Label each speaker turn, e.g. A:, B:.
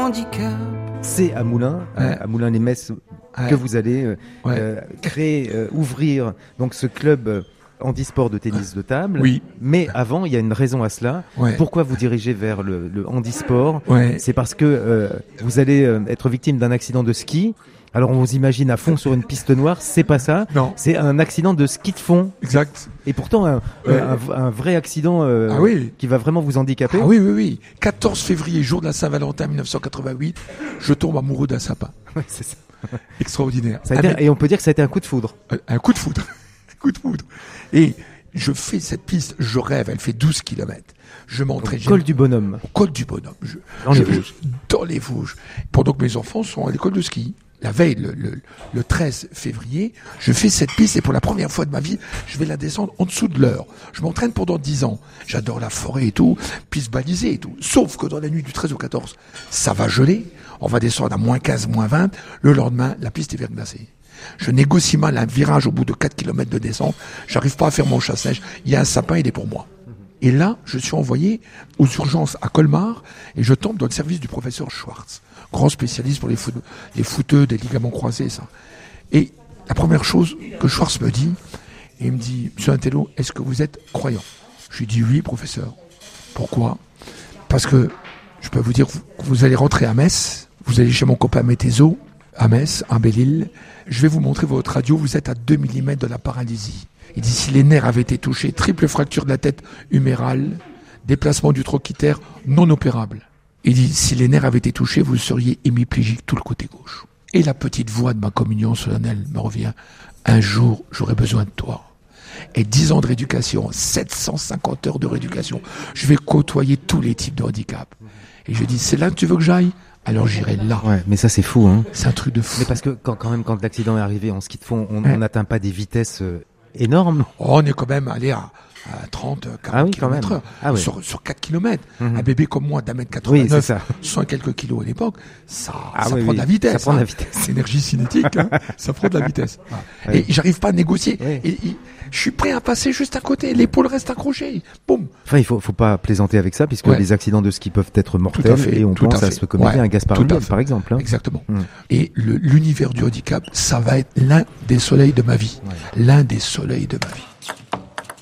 A: handicap.
B: C'est à Moulins, à Moulins-les-Messes, que vous allez créer, ouvrir donc ce club handisport de tennis de table.
C: Oui.
B: Mais avant, il y a une raison à cela.
C: Ouais.
B: Pourquoi vous dirigez vers le handisport?
C: Ouais.
B: C'est parce que vous allez être victime d'un accident de ski. Alors on vous imagine à fond sur une piste noire, c'est pas ça.
C: Non.
B: C'est un accident de ski de fond.
C: Exact.
B: Et pourtant un vrai accident qui va vraiment vous handicaper.
C: Ah oui, oui, oui. 14 février, jour de la Saint-Valentin 1988, je tombe amoureux d'un sapin.
B: Ouais, c'est ça.
C: Extraordinaire.
B: Et on peut dire que ça a été un coup de foudre.
C: Un coup de foudre. Un coup de foudre. Et je fais cette piste, je rêve, elle fait 12 km. Je m'entraîne.
B: Col du Bonhomme.
C: Au col du Bonhomme.
B: Dans les Vosges.
C: Dans les Vosges. Pendant que mes enfants sont à l'école de ski. La veille, le 13 février, je fais cette piste et pour la première fois de ma vie, je vais la descendre en dessous de l'heure. Je m'entraîne pendant 10 ans. J'adore la forêt et tout, piste balisée et tout. Sauf que dans la nuit du 13 au 14, ça va geler. On va descendre à moins 15, moins 20. Le lendemain, la piste est verglacée. Je négocie mal un virage au bout de 4 km de descente. J'arrive pas à faire mon chasse-neige. Il y a un sapin, il est pour moi. Et là, je suis envoyé aux urgences à Colmar et je tombe dans le service du professeur Schwartz, grand spécialiste pour les footeux, des ligaments croisés, ça. Et la première chose que Schwartz me dit, il me dit, Monsieur Intello, est-ce que vous êtes croyant? Je lui dis oui, professeur. Pourquoi? Parce que je peux vous dire, vous allez rentrer à Metz, vous allez chez mon copain Métézo, à Metz, à Belle-Île, je vais vous montrer votre radio, vous êtes à 2 mm de la paralysie. Il dit, si les nerfs avaient été touchés, triple fracture de la tête humérale, déplacement du trochiter non opérable. Il dit, si les nerfs avaient été touchés, vous seriez hémiplégique tout le côté gauche. Et la petite voix de ma communion solennelle me revient, un jour, j'aurai besoin de toi. Et 10 ans de rééducation, 750 heures de rééducation, je vais côtoyer tous les types de handicap. Et je dis, c'est là que tu veux que j'aille? Alors j'irai là.
B: Ouais, mais ça c'est fou, hein.
C: C'est un truc de fou.
B: Mais parce que quand l'accident est arrivé en ski de fond, on n'atteint pas des vitesses énormes.
C: Oh, on est quand même allé à 30, 40 km/h sur 4 km. Un bébé comme moi d'1m89, 100 et quelques kilos à l'époque, ça prend de la vitesse. Ça
B: prend de la vitesse.
C: C'est énergie cinétique, hein. Ça prend de la vitesse. Et j'arrive pas à négocier. Et je suis prêt à passer juste à côté. L'épaule reste accrochée. Boum.
B: Enfin, il faut pas plaisanter avec ça, puisque les accidents de ski peuvent être mortels et on pense à se commettre un Gaspard Ulliel, par exemple. Hein.
C: Exactement. Et l'univers du handicap, ça va être l'un des soleils de ma vie. L'un des soleils de ma vie.